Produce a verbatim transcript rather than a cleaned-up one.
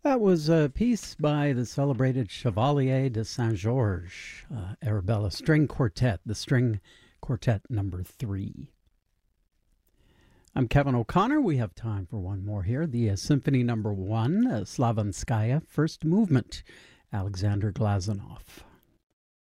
That was a piece by the celebrated Chevalier de Saint Georges, uh, Arabella String Quartet, the String Quartet number three. I'm Kevin O'Connor. We have time for one more here. The uh, Symphony number one, uh, Slavanskaya, First Movement, Alexander Glazunov.